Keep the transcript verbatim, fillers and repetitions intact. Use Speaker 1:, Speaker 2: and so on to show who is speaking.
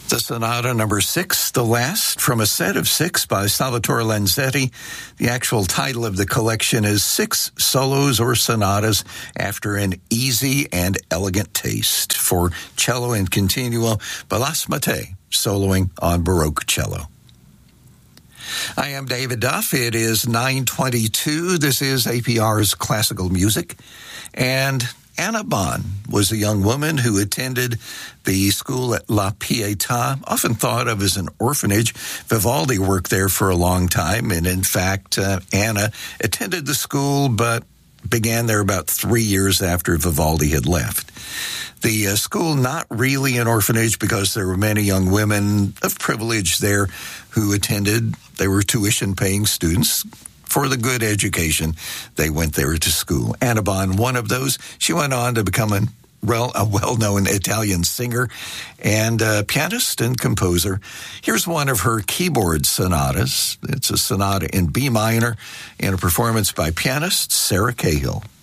Speaker 1: The Sonata number six, the last from a set of six by Salvatore Lanzetti. The actual title of the collection is Six Solos or Sonatas After an Easy and Elegant Taste for Cello and Continuo, Blas Mattei soloing on Baroque cello. I am David Duff. It is nine twenty-two. This is A P R's Classical Music. And Anna Bonn was a young woman who attended the school at La Pietà, often thought of as an orphanage. Vivaldi worked there for a long time, and in fact, uh, Anna attended the school but began there about three years after Vivaldi had left. The uh, school, not really an orphanage because there were many young women of privilege there who attended. They were tuition-paying students. For the good education, they went there to school. Anna Bonn, one of those. She went on to become a, well, a well-known Italian singer and a pianist and composer. Here's one of her keyboard sonatas. It's a sonata in B minor and a performance by pianist Sarah Cahill.